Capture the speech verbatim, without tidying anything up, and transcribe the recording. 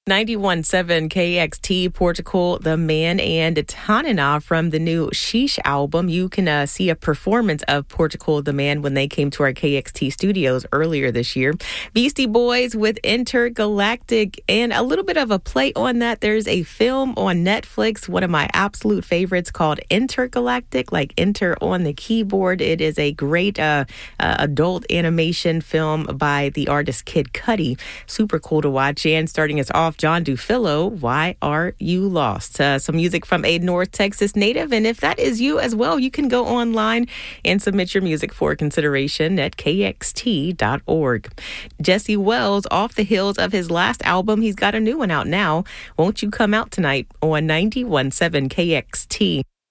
ninety-one point seven K X T, Portugal the Man, and Tanana from the new Sheesh album. You can uh, see a performance of Portugal the Man when they came to our K X T studios earlier this year. Beastie Boys with Intergalactic, and a little bit of a play on that. There's a film on Netflix, one of my absolute favorites, called Intergalactic, like enter on the keyboard. It is a great uh, uh, adult animation film by the artist Kid Cudi. Super cool to watch. And starting us off, John Dufillo, Why Are You Lost? Uh, some music from a North Texas native. And if that is you as well, you can go online and submit your music for consideration at K X T dot org. Jesse Wells, off the heels of his last album, he's got a new one out now. Won't You Come Out Tonight on ninety-one point seven K X T.